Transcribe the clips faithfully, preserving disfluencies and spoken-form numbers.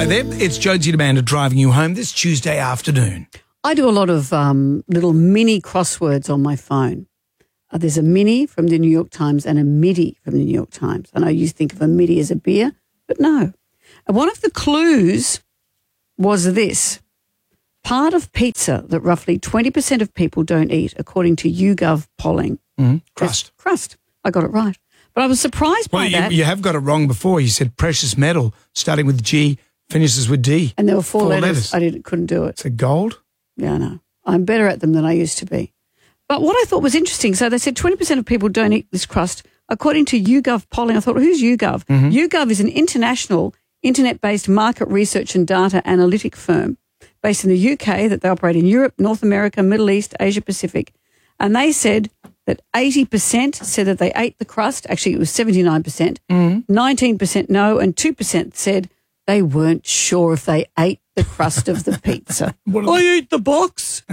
Hi there, it's Jonesy and Amanda driving you home this Tuesday afternoon. I do a lot of um, little mini crosswords on my phone. Uh, there's a mini from the New York Times and a midi from the New York Times. I know you think of a midi as a beer, but no. And one of the clues was this. Part of pizza that roughly twenty percent of people don't eat, according to YouGov polling. Mm-hmm. Crust. That's crust. I got it right. But I was surprised by well, you, that. you have got it wrong before. You said precious metal, starting with G, finishes with D. And there were four, four letters. letters. I didn't, couldn't do it. So gold? Yeah, I know. I'm better at them than I used to be. But what I thought was interesting, so they said twenty percent of people don't eat this crust. According to YouGov polling, I thought, well, who's YouGov? Mm-hmm. YouGov is an international internet-based market research and data analytic firm based in the U K that they operate in Europe, North America, Middle East, Asia Pacific. And they said that eighty percent said that they ate the crust. Actually, it was seventy-nine percent. Mm-hmm. nineteen percent no, and two percent said they weren't sure if they ate the crust of the pizza. I eat the box.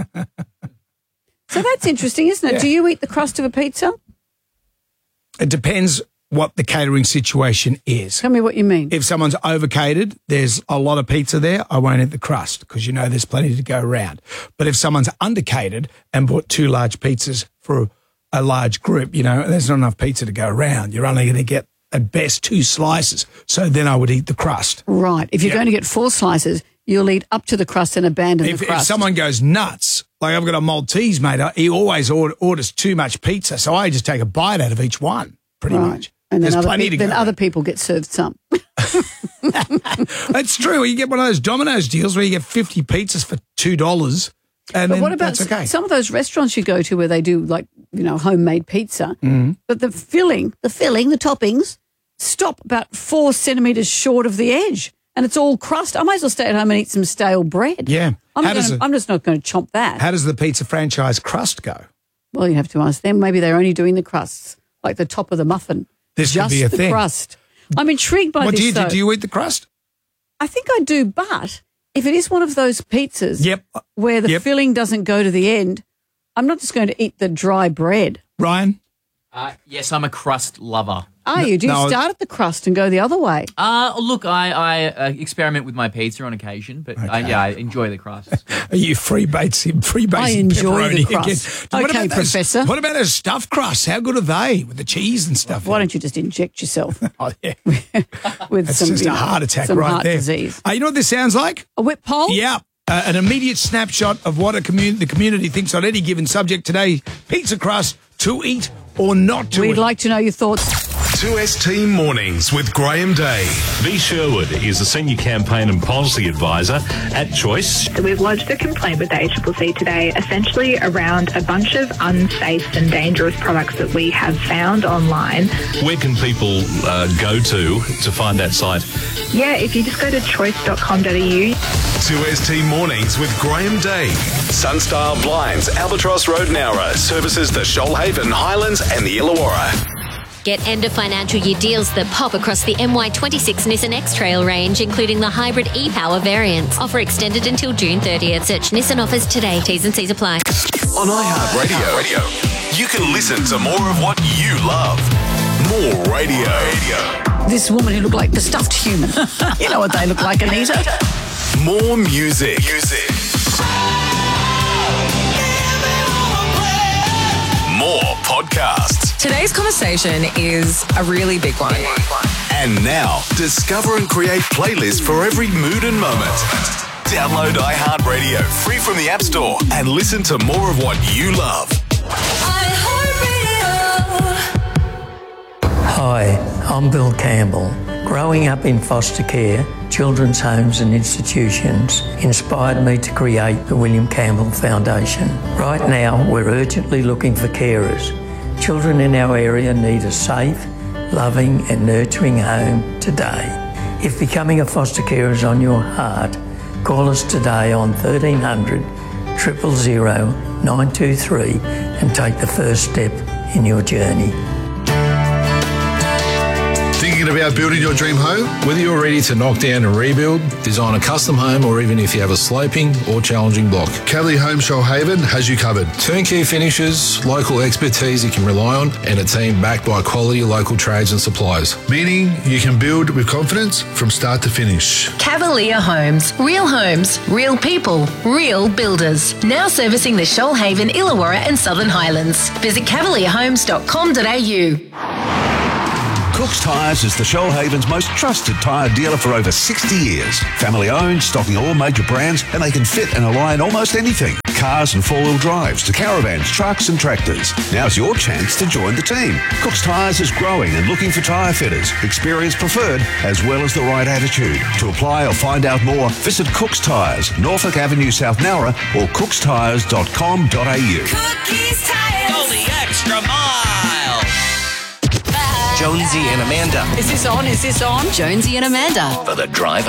So that's interesting, isn't it? Yeah. Do you eat the crust of a pizza? It depends what the catering situation is. Tell me what you mean. If someone's overcatered, there's a lot of pizza there, I won't eat the crust because you know there's plenty to go around. But if someone's undercatered and bought two large pizzas for a large group, you know, there's not enough pizza to go around. You're only going to get at best two slices. So then I would eat the crust. Right. If you're Yeah. going to get four slices, you'll eat up to the crust and abandon If, the if crust. someone goes nuts, like I've got a Maltese mate, he always order, orders too much pizza, so I just take a bite out of each one, pretty right. much. And then, There's other, plenty pe- to then go other around. people get served some. That's true. You get one of those Domino's deals where you get fifty pizzas for two dollars, and But then what about that's okay. s- some of those restaurants you go to where they do like, you know, homemade pizza, Mm-hmm. but the filling, the filling, the toppings stop about four centimetres short of the edge and it's all crust. I might as well stay at home and eat some stale bread. Yeah. I'm, How gonna, does it- I'm just not going to chomp that. How does the pizza franchise crust go? Well, you have to ask them. Maybe they're only doing the crusts, like the top of the muffin. This could just be a the thing. crust. I'm intrigued by What this, do you do? though. Do you eat the crust? I think I do, but if it is one of those pizzas Yep. where the Yep. filling doesn't go to the end, I'm not just going to eat the dry bread. Ryan? Uh, yes, I'm a crust lover. Are you? Do you no. start at the crust and go the other way? Uh, look, I, I uh, experiment with my pizza on occasion, but I, yeah, I enjoy the crust. Are you freebasing, freebasing I enjoy pepperoni the crust. again? What Okay, about those- Professor. What about those stuffed crusts? How good are they with the cheese and stuff? Why don't you just inject yourself Oh, yeah. with That's some, just you a know, heart attack some right heart there. disease? Uh, you know what this sounds like? A whip pole? Yeah. Uh, an immediate snapshot of what a commun- the community thinks on any given subject today. Pizza crust, to eat or not to We'd eat. like to know your thoughts. two S T Mornings with Graham Day. V. Sherwood is a senior campaign and policy advisor at Choice. So we've lodged a complaint with the A C C C today, essentially around a bunch of unsafe and dangerous products that we have found online. Where can people uh, go to to find that site? Yeah, if you just go to choice dot com dot a u. two S T Mornings with Graham Day. Sunstyle Blinds, Albatross Road, Nowra, services the Shoalhaven, Highlands and the Illawarra. Get end of financial year deals that pop across the M Y twenty-six Nissan X-Trail range, including the hybrid e-Power variants. Offer extended until June thirtieth. Search Nissan offers today. T's and C's apply. On iHeartRadio, Radio, you can listen to more of what you love. More radio. This woman who looked like the stuffed human. You know what they look like, Anita? More music. Music. More podcasts. Today's conversation is a really big one. And now, discover and create playlists for every mood and moment. Download iHeartRadio free from the App Store and listen to more of what you love. Hi, I'm Bill Campbell. Growing up in foster care, children's homes and institutions inspired me to create the William Campbell Foundation. Right now, we're urgently looking for carers. Children in our area need a safe, loving and nurturing home today. If becoming a foster carer is on your heart, call us today on thirteen hundred, zero zero zero, nine two three and take the first step in your journey. Thinking about building your dream home? Whether you're ready to knock down and rebuild, design a custom home, or even if you have a sloping or challenging block, Cavalier Home Shoalhaven has you covered. Turnkey finishes, local expertise you can rely on, and a team backed by quality local trades and suppliers. Meaning you can build with confidence from start to finish. Cavalier Homes. Real homes, real people, real builders. Now servicing the Shoalhaven, Illawarra and Southern Highlands. Visit cavalier homes dot com dot a u. Cook's Tyres is the Shoalhaven's most trusted tyre dealer for over sixty years. Family owned, stocking all major brands, and they can fit and align almost anything. Cars and four-wheel drives to caravans, trucks and tractors. Now's your chance to join the team. Cook's Tyres is growing and looking for tyre fitters, experience preferred, as well as the right attitude. To apply or find out more, visit Cook's Tyres, Norfolk Avenue, South Nowra, or cooks tyres dot com dot a u. Cookies Tires. Go the extra mile. Jonesy and Amanda. Is this on? Is this on? Jonesy and Amanda for the drive